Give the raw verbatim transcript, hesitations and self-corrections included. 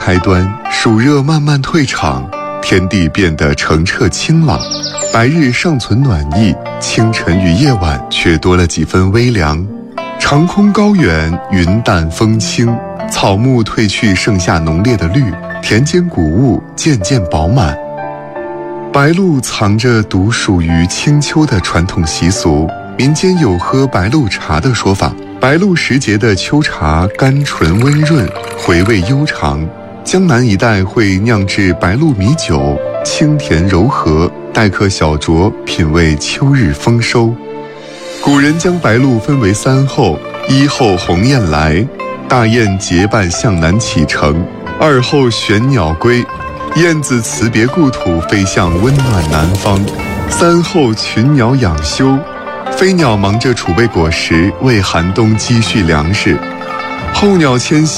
开端，暑热慢慢退场，天地变得澄澈清朗，白日尚存暖意，清晨与夜晚却多了几分微凉。长空高远，云淡风轻，草木褪去盛夏浓烈的绿，田间谷物渐渐饱满。白露藏着独属于清秋的传统习俗，民间有喝白露茶的说法。白露时节的秋茶甘醇温润，回味悠长。江南一带会酿制白露米酒，清甜柔和，待客小酌，品味秋日丰收。古人将白露分为三候：一候鸿雁来，大雁结伴向南启程；二候玄鸟归，燕子辞别故土，飞向温暖南方；三候群鸟养休，飞鸟忙着储备果实，为寒冬积蓄粮食。候鸟迁徙